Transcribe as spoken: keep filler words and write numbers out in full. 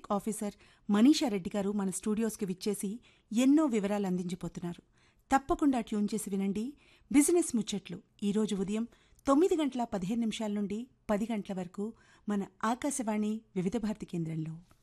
Project officer Manisha Reddy గారు మన స్టూడియోస్కి విచ్చేసి ఎన్నో వివరాలు అందించబోతున్నారు. తప్పకుండా ట్యూన్ చేసి వినండి బిజినెస్ ముచ్చట్లు. ఈరోజు ఉదయం తొమ్మిది గంటల పదిహేను నిమిషాల నుండి పది గంటల వరకు మన ఆకాశవాణి వివిధ భారతి కేంద్రంలో.